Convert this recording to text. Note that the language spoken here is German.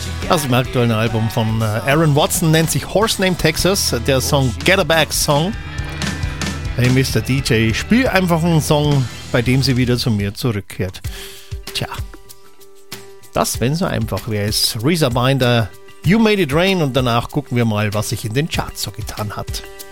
Aus dem aktuellen Album von Aaron Watson nennt sich Horse Named Texas, der Song Get a Back Song. Hey Mr. DJ, spiel einfach einen Song, bei dem sie wieder zu mir zurückkehrt. Tja, das, wenn so einfach wäre, ist Reza Binder, You Made It Rain, und danach gucken wir mal, was sich in den Charts so getan hat.